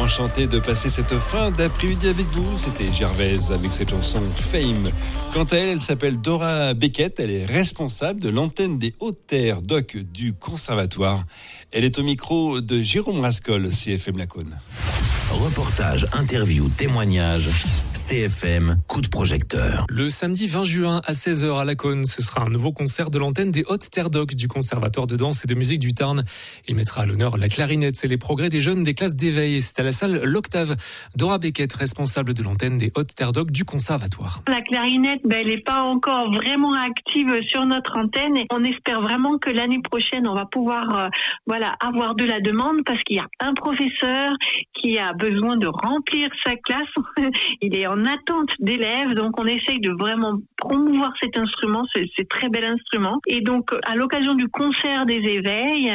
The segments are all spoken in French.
Enchanté de passer cette fin d'après-midi avec vous. C'était Gervaise avec cette chanson Fame. Quant à elle, elle s'appelle Dora Beckett. Elle est responsable de l'antenne des Hautes-Terres Doc du Conservatoire. Elle est au micro de Jérôme Rascol, CFM Lacaune. Reportage, interview, témoignage, CFM, coup de projecteur. Le samedi 20 juin à 16h à Lacaune, ce sera un nouveau concert de l'antenne des Hautes-Terres Doc du Conservatoire de danse et de musique du Tarn. Il mettra à l'honneur la clarinette et les progrès des jeunes des classes d'éveil. C'est à la salle L'Octave. Dora Beckett, responsable de l'antenne des Hautes-Terres Doc du Conservatoire. La clarinette, elle n'est pas encore vraiment active sur notre antenne. Et on espère vraiment que l'année prochaine, on va pouvoir avoir de la demande parce qu'il y a un professeur qui a besoin de remplir sa classe. Il est en attente d'élèves, donc on essaye de vraiment promouvoir cet instrument, c'est très bel instrument. Et donc, à l'occasion du concert des éveils,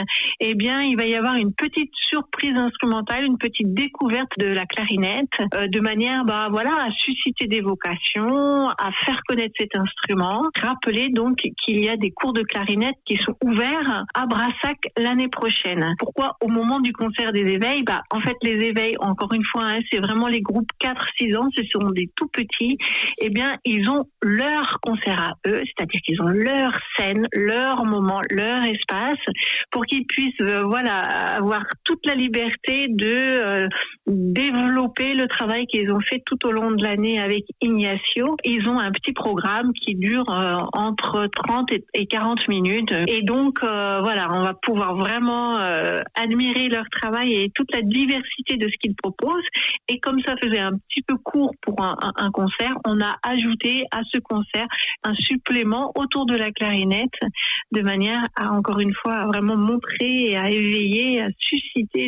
il va y avoir une petite surprise instrumentale, une petite découverte de la clarinette, de manière, à susciter des vocations, à faire connaître cet instrument. Rappeler donc qu'il y a des cours de clarinette qui sont ouverts à Brassac l'année prochaine. Pourquoi au moment du concert des éveils? En fait, les éveils, encore une fois, c'est vraiment les groupes 4-6 ans, ce sont des tout petits. Ils ont leur concert à eux, c'est-à-dire qu'ils ont leur scène, leur moment, leur espace, pour qu'ils puissent, avoir toute la liberté de développer le travail qu'ils ont fait tout au long de l'année avec Ignacio. Ils ont un petit programme qui dure entre 30 et 40 minutes. Et donc, on va pouvoir vraiment admirer leur travail et toute la diversité de ce qu'ils proposent. Et comme ça faisait un petit peu court pour un concert, on a ajouté à ce concert un supplément autour de la clarinette, de manière à, encore une fois, à vraiment montrer et à éveiller, à susciter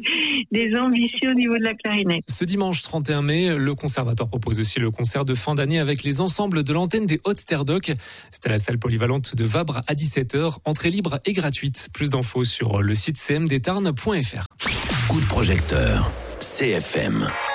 des ambitions au niveau de la clarinette. Ce dimanche 31 mai, le Conservatoire propose aussi le concert de fin d'année avec les ensembles de l'antenne des Hautes-Terres Doc. C'est à la salle polyvalente de Vabre à 17h. Entrée libre et gratuite. Plus d'infos sur le site cmdtarn.fr. Coup de projecteur, CFM.